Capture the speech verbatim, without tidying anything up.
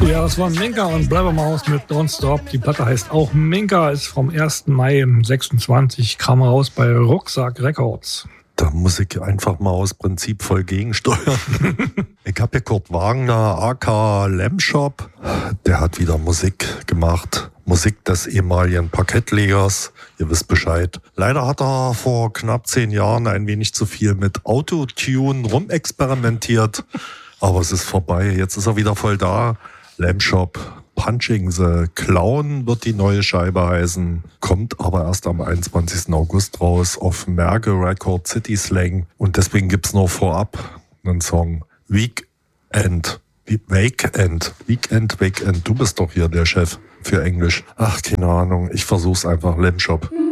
Ja, das war Minka und Blabbermouth mit Don't Stop. Die Platte heißt auch Minka, ist vom ersten Mai sechsundzwanzig, kam raus bei Rucksack Records. Da muss ich einfach mal aus Prinzip voll gegensteuern. Ich habe hier Kurt Wagner, aka Lamshop. Der hat wieder Musik gemacht. Musik des ehemaligen Parkettlegers. Ihr wisst Bescheid. Leider hat er vor knapp zehn Jahren ein wenig zu viel mit Autotune rumexperimentiert. Aber es ist vorbei. Jetzt ist er wieder voll da. Lamshop. Punching the Clown wird die neue Scheibe heißen, kommt aber erst am einundzwanzigsten August raus auf Merge Record City Slang und deswegen gibt's noch vorab einen Song Weekend, Weekend, Weekend, Weekend. Du bist doch hier der Chef für Englisch. Ach, keine Ahnung, ich versuch's einfach. Lamshop.